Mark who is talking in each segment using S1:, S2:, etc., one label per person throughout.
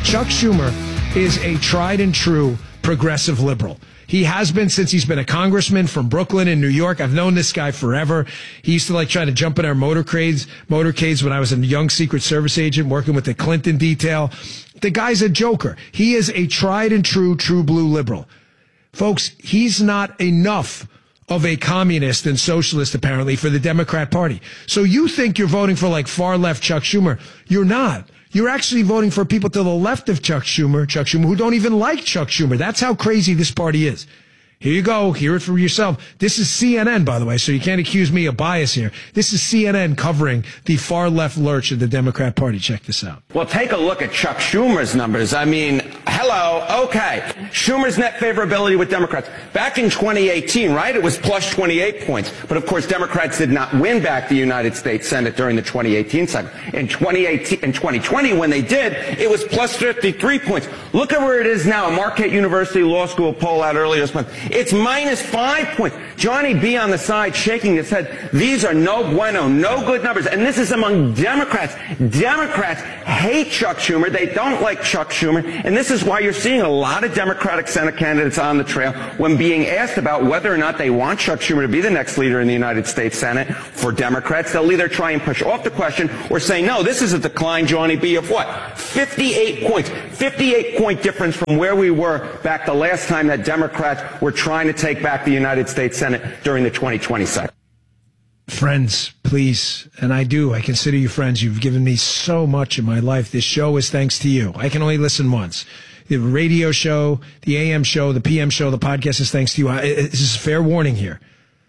S1: Chuck Schumer is a tried and true progressive liberal. He has been since he's been a congressman from Brooklyn in New York. I've known this guy forever. He used to try to jump in our motorcades when I was a young Secret Service agent working with the Clinton detail. The guy's a joker. He is a tried and true blue liberal. Folks, he's not enough of a communist and socialist, apparently, for the Democrat Party. So you think you're voting for far left Chuck Schumer. You're not. You're actually voting for people to the left of Chuck Schumer, who don't even like Chuck Schumer. That's how crazy this party is. Here you go. Hear it for yourself. This is CNN, by the way, so you can't accuse me of bias here. This is CNN covering the far left lurch of the Democrat Party. Check this out.
S2: Well, take a look at Chuck Schumer's numbers. I mean, hello, okay. Schumer's net favorability with Democrats. Back in 2018, right, it was plus 28 points. But, of course, Democrats did not win back the United States Senate during the 2018 cycle. In 2020, when they did, it was plus 53 points. Look at where it is now. A Marquette University Law School poll out earlier this month. It's minus 5 points. Johnny B on the side shaking his head. These are no bueno, no good numbers. And this is among Democrats. Democrats hate Chuck Schumer. They don't like Chuck Schumer. And this is why you're seeing a lot of Democratic Senate candidates on the trail when being asked about whether or not they want Chuck Schumer to be the next leader in the United States Senate for Democrats. They'll either try and push off the question or say, no, this is a decline, Johnny B, of what? 58 points. 58-point difference from where we were back the last time that Democrats were trying to take back the United States Senate during the 2020 cycle.
S1: Friends, please, and I consider you friends. You've given me so much in my life. This show is thanks to you. I can only listen once. The radio show, the AM show, the PM show, the podcast is thanks to you. This is a fair warning here.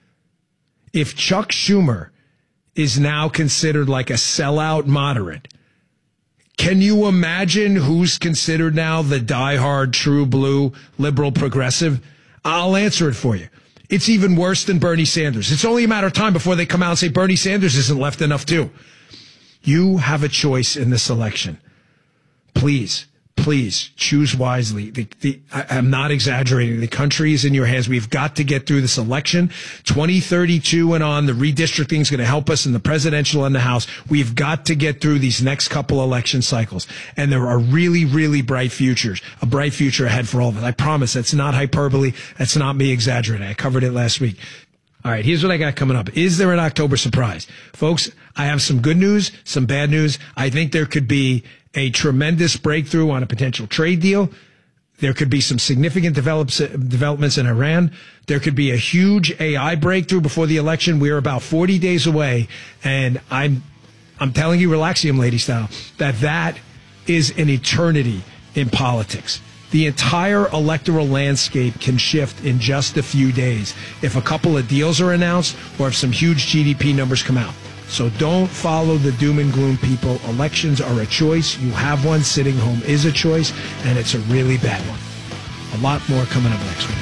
S1: If Chuck Schumer is now considered like a sellout moderate, can you imagine who's considered now the diehard true blue liberal progressive? I'll answer it for you. It's even worse than Bernie Sanders. It's only a matter of time before they come out and say Bernie Sanders isn't left enough too. You have a choice in this election. Please choose wisely. I'm not exaggerating. The country is in your hands. We've got to get through this election. 2032 and on, the redistricting is going to help us in the presidential and the House. We've got to get through these next couple election cycles. And there are really, really bright futures, a bright future ahead for all of us. I promise that's not hyperbole. That's not me exaggerating. I covered it last week. All right, here's what I got coming up. Is there an October surprise? Folks, I have some good news, some bad news. I think there could be a tremendous breakthrough on a potential trade deal. There could be some significant developments in Iran. There could be a huge AI breakthrough before the election. We're about 40 days away, and I'm telling you, Relaxium lady style, that is an eternity in politics. The entire electoral landscape can shift in just a few days if a couple of deals are announced or if some huge GDP numbers come out. So don't follow the doom and gloom, people. Elections are a choice. You have one. Sitting home is a choice, and it's a really bad one. A lot more coming up next week.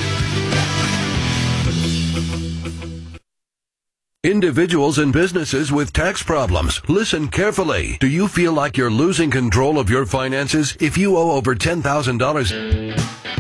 S3: Individuals and businesses with tax problems, listen carefully. Do you feel like you're losing control of your finances? If you owe over $10,000...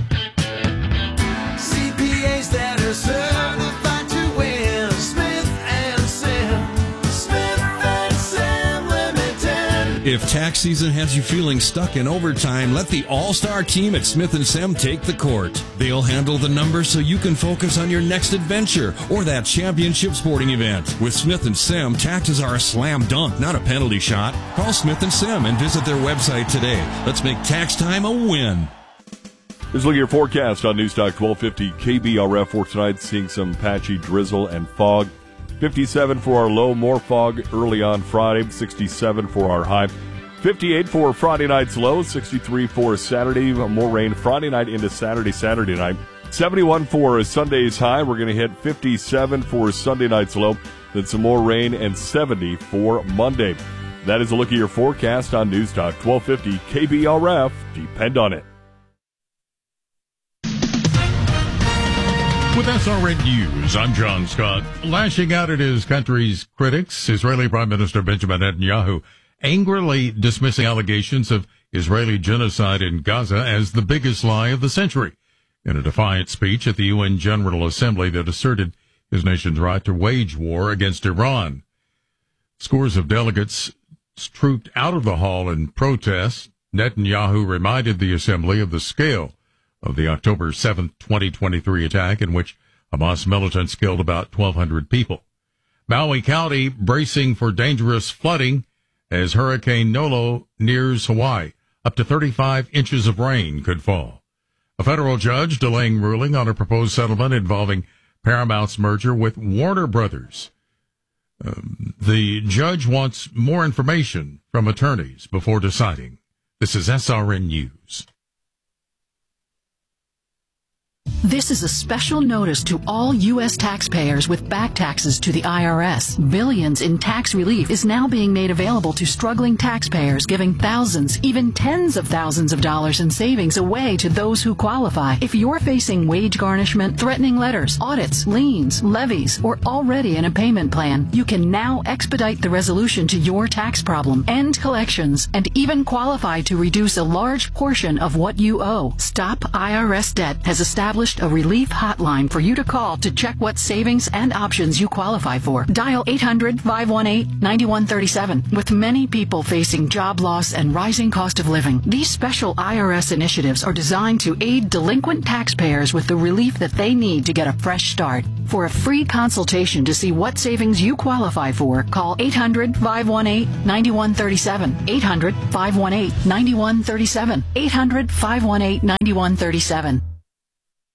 S4: CPAs that are certified to win. Smith and Sam. Smith and Sam Limited.
S5: If tax season has you feeling stuck in overtime, let the all-star team at Smith & Sam take the court. They'll handle the numbers so you can focus on your next adventure or that championship sporting event. With Smith & Sam, taxes are a slam dunk, not a penalty shot. Call Smith & Sam and visit their website today. Let's make tax time a win.
S6: Let's look at your forecast on Newstalk 1250 KBRF for tonight, seeing some patchy drizzle and fog. 57 for our low, more fog early on Friday, 67 for our high. 58 for Friday night's low, 63 for Saturday, more rain Friday night into Saturday night. 71 for Sunday's high. We're going to hit 57 for Sunday night's low, then some more rain, and 70 for Monday. That is a look at your forecast on Newstalk 1250 KBRF. Depend on it.
S7: With SRN News, I'm John Scott. Lashing out at his country's critics, Israeli Prime Minister Benjamin Netanyahu angrily dismissing allegations of Israeli genocide in Gaza as the biggest lie of the century in a defiant speech at the UN General Assembly that asserted his nation's right to wage war against Iran. Scores of delegates trooped out of the hall in protest Netanyahu reminded the assembly of the scale of the October 7th, 2023 attack in which Hamas militants killed about 1,200 people. Maui County bracing for dangerous flooding as Hurricane Nolo nears Hawaii. Up to 35 inches of rain could fall. A federal judge delaying ruling on a proposed settlement involving Paramount's merger with Warner Brothers. The judge wants more information from attorneys before deciding. This is SRN News.
S8: This is a special notice to all U.S. taxpayers with back taxes to the IRS. Billions in tax relief is now being made available to struggling taxpayers, giving thousands, even tens of thousands of dollars in savings away to those who qualify. If you're facing wage garnishment, threatening letters, audits, liens, levies, or already in a payment plan, you can now expedite the resolution to your tax problem, end collections, and even qualify to reduce a large portion of what you owe. Stop IRS Debt has established a relief hotline for you to call to check what savings and options you qualify for. Dial 800-518-9137. With many people facing job loss and rising cost of living, these special IRS initiatives are designed to aid delinquent taxpayers with the relief that they need to get a fresh start. For a free consultation to see what savings you qualify for, call 800-518-9137. 800-518-9137. 800-518-9137.